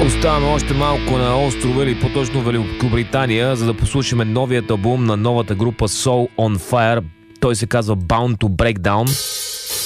Оставаме още малко на острова или по-точно Великобритания, за да послушаме новият албум на новата група Soul on Fire. Той се казва Bound to Break Down.